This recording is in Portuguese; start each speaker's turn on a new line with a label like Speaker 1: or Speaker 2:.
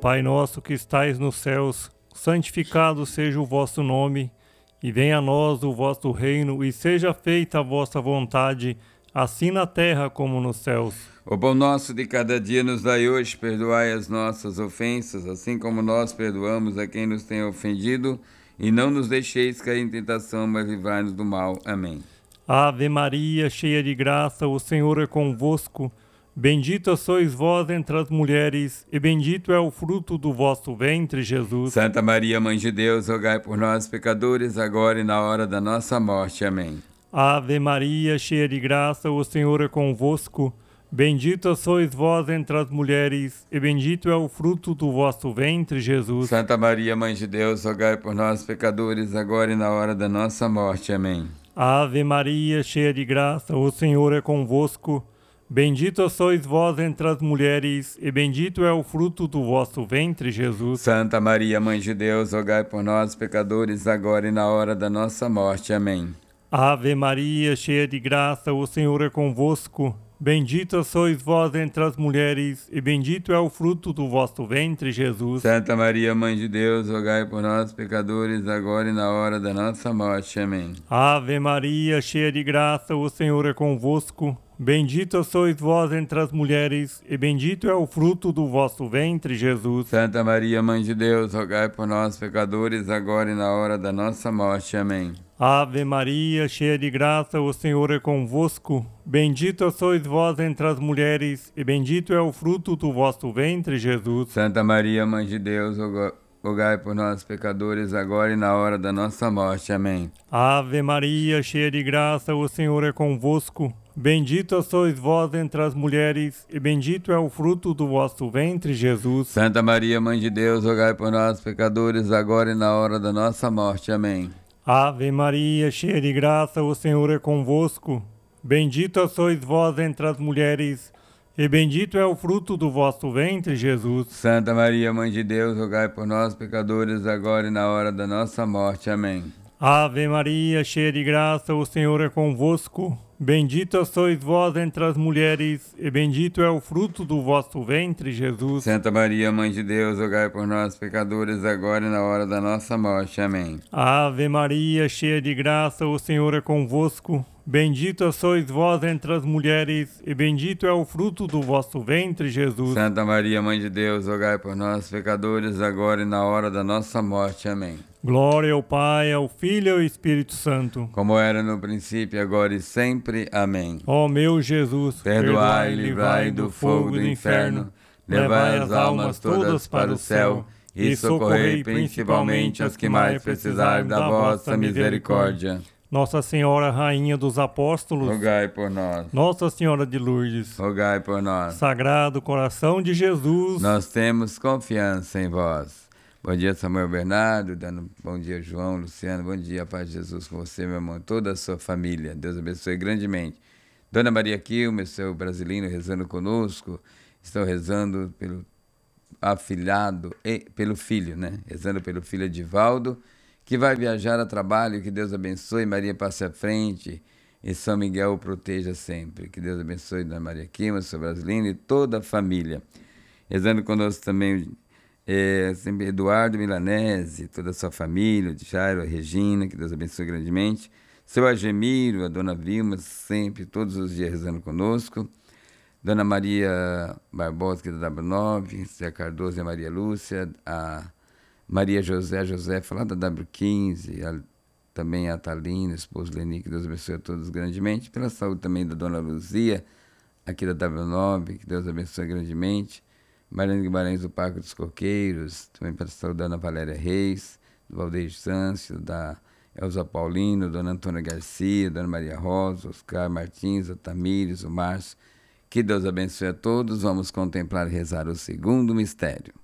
Speaker 1: Pai nosso que estais nos céus, santificado seja o vosso nome, e venha a nós o vosso reino, e seja feita a vossa vontade, assim na terra como nos céus.
Speaker 2: O pão nosso de cada dia nos dai hoje, perdoai as nossas ofensas, assim como nós perdoamos a quem nos tem ofendido, e não nos deixeis cair em tentação, mas livrai-nos do mal. Amém.
Speaker 1: Ave Maria, cheia de graça, o Senhor é convosco. Bendita sois vós entre as mulheres, e bendito é o fruto do vosso ventre, Jesus.
Speaker 2: Santa Maria, Mãe de Deus, rogai por nós, pecadores, agora e na hora da nossa morte. Amém.
Speaker 1: Ave Maria, cheia de graça, o Senhor é convosco. Bendita sois vós entre as mulheres, e bendito é o fruto do vosso ventre, Jesus.
Speaker 2: Santa Maria, Mãe de Deus, rogai por nós, pecadores, agora e na hora da nossa morte. Amém.
Speaker 1: Ave Maria, cheia de graça, o Senhor é convosco. Bendita sois vós entre as mulheres, e bendito é o fruto do vosso ventre, Jesus.
Speaker 2: Santa Maria, Mãe de Deus, rogai por nós, pecadores, agora e na hora da nossa morte. Amém.
Speaker 1: Ave Maria, cheia de graça, o Senhor é convosco. Bendita sois vós entre as mulheres, e bendito é o fruto do vosso ventre, Jesus.
Speaker 2: Santa Maria, Mãe de Deus, rogai por nós, pecadores, agora e na hora da nossa morte. Amém.
Speaker 1: Ave Maria, cheia de graça, o Senhor é convosco. Bendita sois vós entre as mulheres, e bendito é o fruto do vosso ventre, Jesus.
Speaker 2: Santa Maria, Mãe de Deus, rogai por nós, pecadores, agora e na hora da nossa morte. Amém.
Speaker 1: Ave Maria, cheia de graça, o Senhor é convosco. Bendita sois vós entre as mulheres, e bendito é o fruto do vosso ventre, Jesus.
Speaker 2: Santa Maria, Mãe de Deus, rogai por nós, pecadores, agora e na hora da nossa morte. Amém.
Speaker 1: Ave Maria, cheia de graça, o Senhor é convosco. Bendita sois vós entre as mulheres, e bendito é o fruto do vosso ventre, Jesus.
Speaker 2: Santa Maria, Mãe de Deus, rogai por nós, pecadores, agora e na hora da nossa morte. Amém.
Speaker 1: Ave Maria, cheia de graça, o Senhor é convosco. Bendita sois vós entre as mulheres, e bendito é o fruto do vosso ventre, Jesus.
Speaker 2: Santa Maria, Mãe de Deus, rogai por nós, pecadores, agora e na hora da nossa morte. Amém.
Speaker 1: Ave Maria, cheia de graça, o Senhor é convosco. Bendita sois vós entre as mulheres, e bendito é o fruto do vosso ventre, Jesus.
Speaker 2: Santa Maria, Mãe de Deus, rogai por nós, pecadores, agora e na hora da nossa morte. Amém.
Speaker 1: Ave Maria, cheia de graça, o Senhor é convosco. Bendita sois vós entre as mulheres, e bendito é o fruto do vosso ventre, Jesus.
Speaker 2: Santa Maria, Mãe de Deus, rogai por nós, pecadores, agora e na hora da nossa morte. Amém.
Speaker 1: Glória ao Pai, ao Filho e ao Espírito Santo.
Speaker 2: Como era no princípio, agora e sempre. Amém.
Speaker 1: Ó meu Jesus,
Speaker 2: perdoai e livrai do fogo do inferno, levai as almas todas para o céu, e socorrei principalmente as que mais precisarem da vossa misericórdia.
Speaker 1: Nossa Senhora, Rainha dos Apóstolos,
Speaker 2: rogai por nós.
Speaker 1: Nossa Senhora de Lourdes,
Speaker 2: rogai por nós.
Speaker 1: Sagrado Coração de Jesus,
Speaker 2: nós temos confiança em vós. Bom dia, Samuel Bernardo, bom dia, João, Luciano, bom dia, Paz de Jesus com você, meu irmão, toda a sua família. Deus abençoe grandemente. Dona Maria Quilmes, seu brasileiro, rezando conosco, estão rezando pelo afilhado e pelo filho, né? Rezando pelo filho Edivaldo, que vai viajar a trabalho. Que Deus abençoe, Maria passe à frente e São Miguel o proteja sempre. Que Deus abençoe Dona Maria Quilmes, seu brasileiro e toda a família. Rezando conosco também Eduardo Milanese, toda a sua família, de Jairo, a Regina, que Deus abençoe grandemente. Seu Agemiro, a Dona Vilma, sempre, todos os dias rezando conosco. Dona Maria Barbosa, que é da W9, Zé Cardoso e a Maria Lúcia, a Maria José, lá da W15, também a Thalina, esposo Leni, que Deus abençoe a todos grandemente. Pela saúde também da Dona Luzia, aqui da W9, que Deus abençoe grandemente. Mariana Guimarães do Parque dos Coqueiros, também para a saúde da Ana Valéria Reis, do Valdeir Sâncio, da Elza Paulino, Dona Antônia Garcia, Dona Maria Rosa, Oscar Martins, a Tamires, o Márcio. Que Deus abençoe a todos. Vamos contemplar e rezar o segundo mistério.